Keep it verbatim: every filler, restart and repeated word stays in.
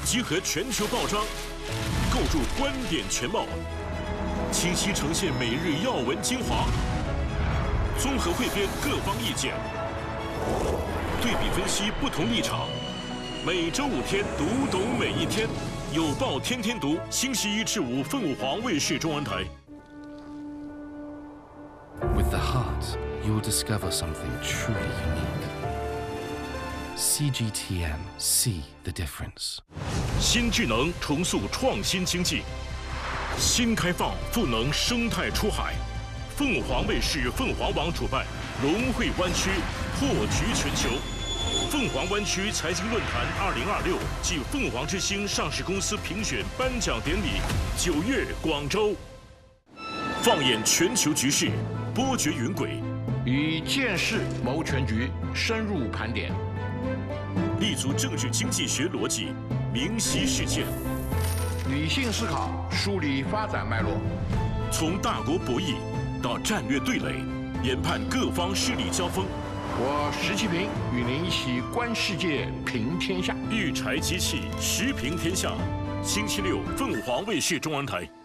集合全球报章，构筑观点全貌，清晰呈现每日要闻精华，综合汇编各方意见，对比分析不同立场。每周五天，读懂每一天。有报天天读，星期一至五，凤凰卫视中文台。 With the heart, you will discover something truly unique. C G T M, see the difference. 新智能重塑创新经济，新开放赋能生态出海。凤凰卫视、凤凰网主办龙汇湾区破局全球。 凤凰湾区财经论坛二零二六暨凤凰之星上市公司评选颁奖典礼，九月广州。放眼全球局势，波谲云轨， 以见识谋全局，深入盘点， 立足政治经济学逻辑，明晰事件， 理性思考，梳理发展脉络， 从大国博弈到战略对垒，研判各方势力交锋。 我石其平与您一起观世界、评天下。 育才机器，时评天下。星期六，凤凰卫视中文台。